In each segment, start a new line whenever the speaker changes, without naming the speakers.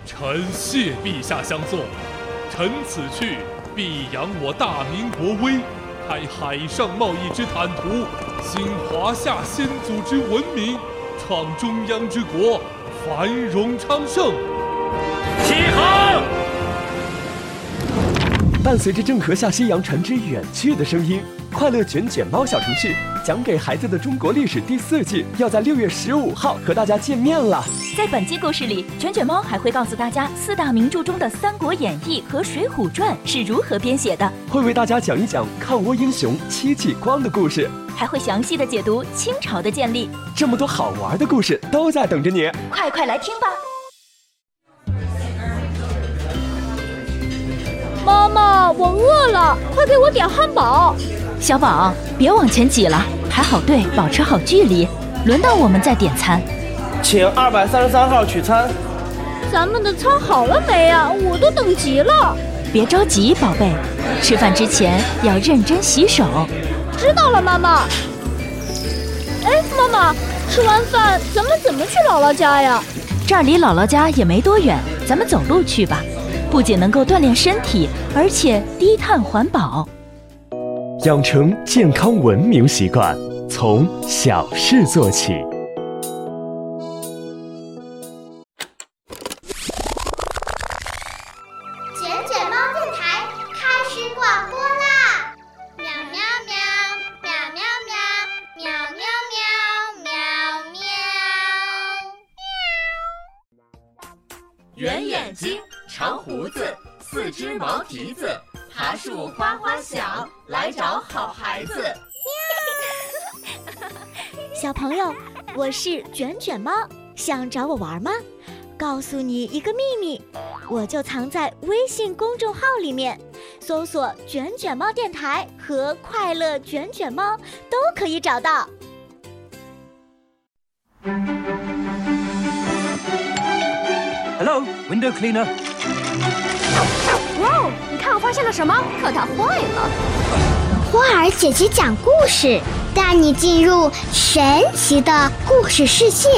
臣谢陛下相送。臣此去，必扬我大明国威，开海上贸易之坦途，兴华夏先祖之文明，创中央之国，繁荣昌盛。
起航！
伴随着郑和下西洋船只远去的声音，快乐卷卷猫小程序讲给孩子的中国历史第4季要在6月15号和大家见面了。
在本期故事里，卷卷猫还会告诉大家4大名著中的《三国演义》和《水浒传》是如何编写的，
会为大家讲一讲抗倭英雄戚继光的故事，
还会详细的解读清朝的建立。
这么多好玩的故事都在等着你，
快来听吧！
妈妈，我饿了，快给我点汉堡。
小宝，别往前挤了，排好队，保持好距离，轮到我们再点餐。
请233号取餐。
咱们的餐好了没啊？我都等急了。
别着急，宝贝，吃饭之前要认真洗手。
知道了，妈妈。哎，妈妈，吃完饭咱们怎么去姥姥家呀？
这儿离姥姥家也没多远，咱们走路去吧。不仅能够锻炼身体，而且低碳环保。
养成健康文明习惯，从小事做起。
卷卷猫电台开始广播啦！喵喵喵，喵喵喵，喵喵喵，喵喵。
圆眼睛，长胡子，4只毛蹄子，爬树花花响，来找好孩子。
小朋友，我是卷卷猫，想找我玩吗？告诉你一个秘密，我就藏在微信公众号里面，搜索卷卷猫电台和快乐卷卷猫都可以找到。
Hello, window cleaner.
哇哦，你看我发现了什么？可它坏了。
花儿姐姐讲故事，带你进入神奇的故事世界。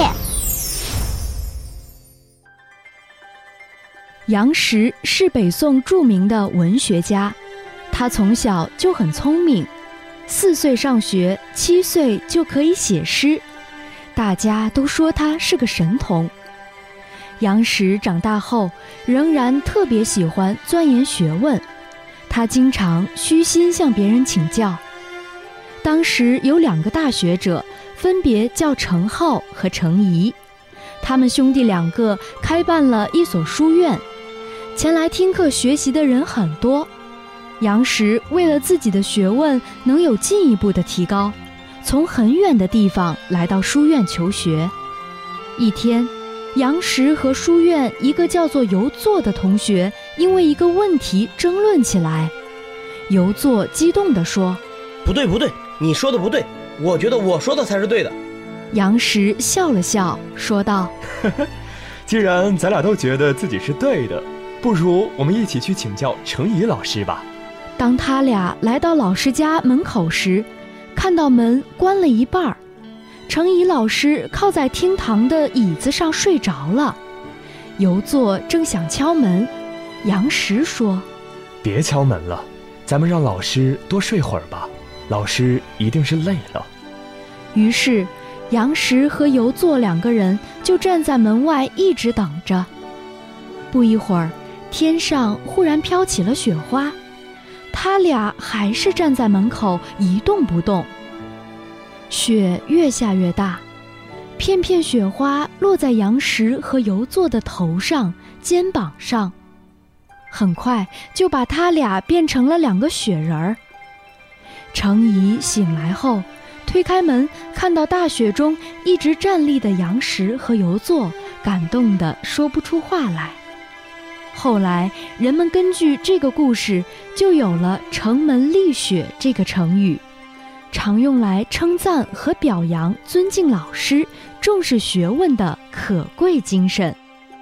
杨时是北宋著名的文学家，他从小就很聪明，4岁上学，7岁就可以写诗，大家都说他是个神童。杨时长大后仍然特别喜欢钻研学问，他经常虚心向别人请教。当时有2个大学者，分别叫程颢和程颐，他们兄弟2个开办了一所书院，前来听课学习的人很多。杨时为了自己的学问能有进一步的提高，从很远的地方来到书院求学。一天，杨时和书院一个叫做游作的同学因为一个问题争论起来。游作激动地说：
不对，你说的不对，我觉得我说的才是对的。
杨时笑了笑说道：
既然咱俩都觉得自己是对的，不如我们一起去请教程颐老师吧。
当他俩来到老师家门口时，看到门关了一半，程颐老师靠在厅堂的椅子上睡着了。游作正想敲门，杨时说：
别敲门了，咱们让老师多睡会儿吧，老师一定是累了。
于是杨时和游作2个人就站在门外一直等着。不一会儿，天上忽然飘起了雪花，他俩还是站在门口一动不动。雪越下越大，片片雪花落在杨时和游作的头上、肩膀上，很快就把他俩变成了2个雪人儿。程颐醒来后，推开门，看到大雪中一直站立的杨时和游作，感动得说不出话来。后来人们根据这个故事就有了城门立雪这个成语，常用来称赞和表扬尊敬老师、重视学问的可贵精神。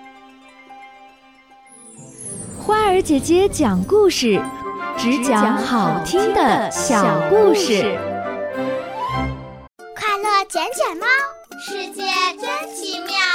花儿姐姐讲故事，只讲好听的小故事。
快乐卷卷猫，世界真奇妙。